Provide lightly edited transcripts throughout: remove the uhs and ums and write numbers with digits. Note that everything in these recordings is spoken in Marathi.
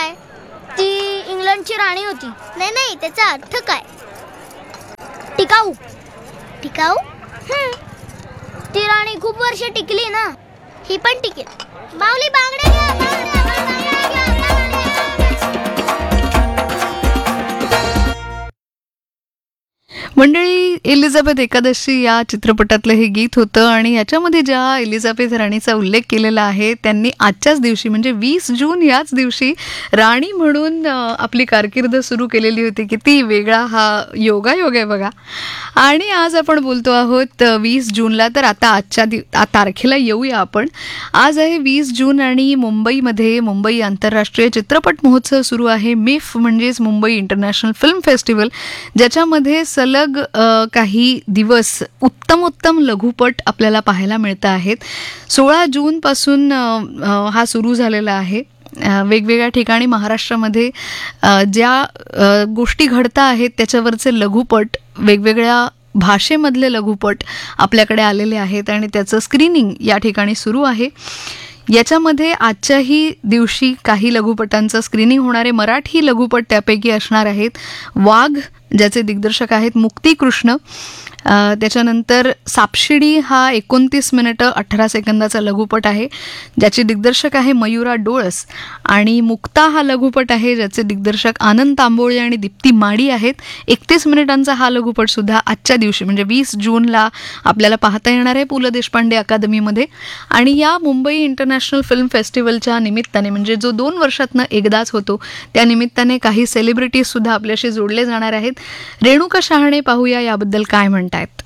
काय? ती इंग्लंडची राणी होती. नाही नाही, त्याचा अर्थ काय? टिकाऊ. टिकाऊ? ती राणी खूप वर्ष टिकली ना. ही पण टिकेल. माऊली बांगड्या घ्या, बांगड्या, बांगड्या घ्या. मंडळी, एलिझाबेथ एकादशी या चित्रपटातलं हे गीत होतं आणि याच्यामध्ये ज्या एलिझाबेथ राणीचा उल्लेख केलेला आहे त्यांनी आजच्याच दिवशी म्हणजे 20 जून याच दिवशी राणी म्हणून आपली कारकीर्द सुरू केलेली होती. किती वेगळा हा योगायोग आहे बघा. आणि आज आपण बोलतो आहोत 20 जूनला. तर आता आजच्या तारखेला येऊया आपण. आज आहे 20 जून आणि मुंबईमध्ये मुंबई आंतरराष्ट्रीय चित्रपट महोत्सव सुरू आहे. मिफ म्हणजेच मुंबई इंटरनॅशनल फिल्म फेस्टिवल, ज्याच्यामध्ये सलग काही दिवस उत्तमोत्तम लघुपट आपल्याला पाहायला मिळत आहेत. 16 जूनपासून हा सुरू झालेला आहे. वेगवेगळ्या ठिकाणी महाराष्ट्रामध्ये ज्या गोष्टी घडता आहेत त्याच्यावरचे लघुपट, वेगवेगळ्या भाषेमधले लघुपट आपल्याकडे आलेले आहेत आणि त्याचं स्क्रीनिंग या ठिकाणी सुरू आहे. याच्यामध्ये आजच्याही दिवशी काही लघुपटांचं स्क्रीनिंग होणार आहे. मराठी लघुपट त्यापैकी असणार आहेत वाघ, ज्याचे दिग्दर्शक आहेत मुक्ती कृष्ण. त्याच्यानंतर सापशिडी हा 29 मिनिटं 18 सेकंदाचा लघुपट आहे, ज्याचे दिग्दर्शक आहे मयुरा डोळस. आणि मुक्ता हा लघुपट आहे, ज्याचे दिग्दर्शक आनंद तांबोळे आणि दीप्ती माडी आहेत. 31 मिनिटांचा हा लघुपटसुद्धा आजच्या दिवशी म्हणजे 20 जूनला आपल्याला पाहता येणार आहे पु ल देशपांडे अकादमीमध्ये. आणि या मुंबई इंटरनॅशनल फिल्म फेस्टिवलच्या निमित्ताने, म्हणजे जो 2 वर्षातनं एकदाच होतो, त्या निमित्ताने काही सेलिब्रिटीजसुद्धा आपल्याशी जोडले जाणार आहेत. रेणुका शहाणे पाहूया याबद्दल काय म्हणतात.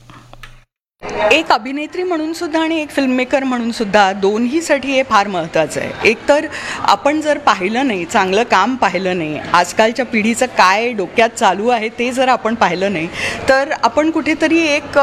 एक अभिनेत्री म्हणून सुद्धा आणि एक फिल्ममेकर म्हणून सुद्धा दोन्हीसाठी हे फार महत्त्वाचं आहे. एकतर आपण जर पाहिलं नाही, चांगलं काम पाहिलं नाही, आजकालच्या पिढीचं काय डोक्यात चालू आहे ते जर आपण पाहिलं नाही, तर आपण कुठेतरी एक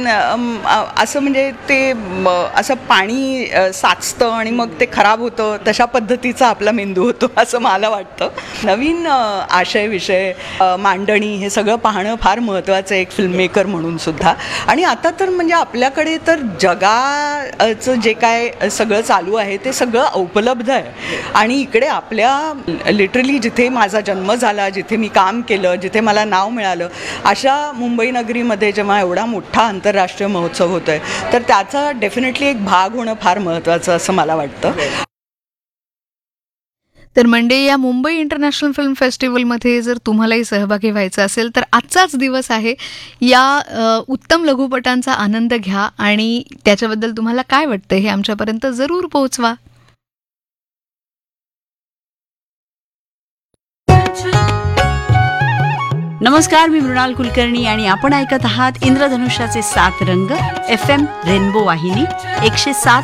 असं म्हणजे ते असं पाणी साचतं आणि मग ते खराब होतं, तशा पद्धतीचा आपला मेंदू होतो असं मला वाटतं. नवीन आशय, विषय, मांडणी हे सगळं पाहणं फार महत्त्वाचं आहे एक फिल्ममेकर म्हणून सुद्धा. आणि आता तर म्हणजे आपल्याकडे तर जगाचं जे काय सगळं चालू आहे ते सगळं उपलब्ध आहे. आणि इकडे आपल्या लिटरली जिथे माझा जन्म झाला, जिथे मी काम केलं, जिथे मला नाव मिळालं, अशा मुंबई नगरीमध्ये जेव्हा एवढा मोठा आंतरराष्ट्रीय महोत्सव होतोय, तर त्याचा डेफिनेटली एक भाग होणं फार महत्त्वाचं असं मला वाटतं. तर म्हणजे या मुंबई इंटरनॅशनल फिल्म फेस्टिवलमध्ये जर तुम्हालाही सहभागी व्हायचं असेल तर आजचाच दिवस आहे. या उत्तम लघुपटांचा आनंद घ्या आणि त्याच्याबद्दल तुम्हाला काय वाटतं हे आमच्यापर्यंत जरूर पोहोचवा. नमस्कार, मी मृणाल कुलकर्णी आणि आपण ऐकत आहात इंद्रधनुष्याचे 7 रंग FM रेनबो वाहिनी 107